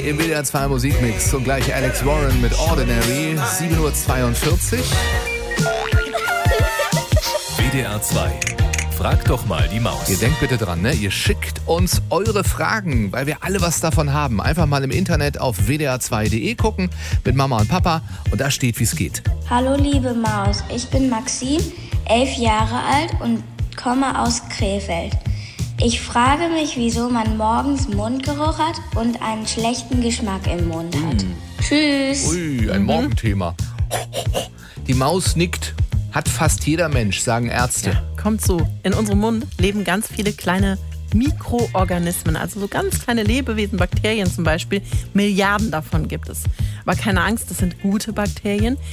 im WDR 2 Musikmix und gleich Alex Warren mit Ordinary, 7:42 Uhr. WDR 2. Frag doch mal die Maus. Ihr denkt bitte dran, ne? Ihr schickt uns eure Fragen, weil wir alle was davon haben. Einfach mal im Internet auf wdr2.de gucken mit Mama und Papa und da steht, wie es geht. Hallo liebe Maus, ich bin Maxim, 11 Jahre alt und komme aus Krefeld. Ich frage mich, wieso man morgens Mundgeruch hat und einen schlechten Geschmack im Mund hat. Tschüss. Ui, ein Morgenthema. Die Maus nickt. Hat fast jeder Mensch, sagen Ärzte. Ja, kommt so. In unserem Mund leben ganz viele kleine Mikroorganismen, also so ganz kleine Lebewesen, Bakterien zum Beispiel. Milliarden davon gibt es. Aber keine Angst, das sind gute Bakterien.